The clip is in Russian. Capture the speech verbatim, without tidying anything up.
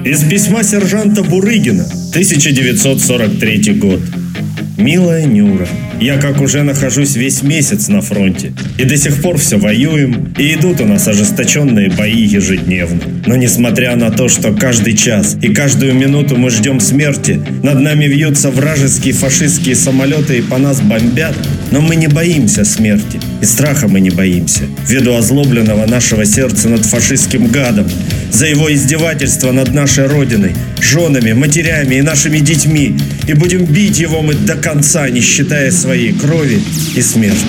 Из письма сержанта Бурыгина, тысяча девятьсот сорок третий год. Милая Нюра, я как уже нахожусь весь месяц на фронте, и до сих пор все воюем, и идут у нас ожесточенные бои ежедневно. Но несмотря на то, что каждый час и каждую минуту мы ждем смерти, над нами вьются вражеские фашистские самолеты и по нас бомбят, но мы не боимся смерти, и страха мы не боимся, ввиду озлобленного нашего сердца над фашистским гадом, за его издевательство над нашей родиной, женами, матерями и нашими детьми, и будем бить его мы до конца, не считая своей крови и смерти.